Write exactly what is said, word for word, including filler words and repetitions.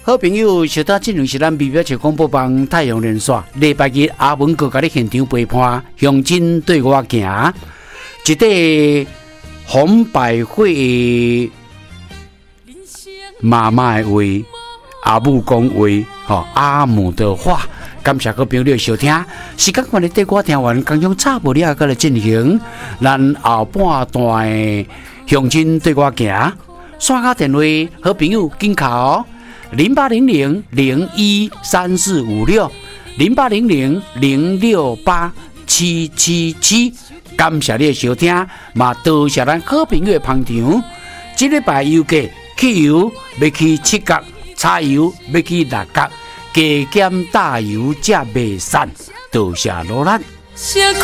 好朋友，小到进入是咱微表情广播帮太阳连线。礼拜日阿文哥甲你现场陪伴，向前对我行，一块红百惠妈妈的话，阿母讲话，吼阿母的话。感谢各朋友的收听，时间关系，对我听完刚刚差不多了，再来进行咱后半段的向前对我行。线下电话，好朋友紧靠零八零零零一三四五六零八零零零六八七七七。感谢你的收听，嘛多谢咱好朋友的捧场。这礼拜油价，汽油要去七角，柴油要去六角。加减大油才袂散，多谢罗兰。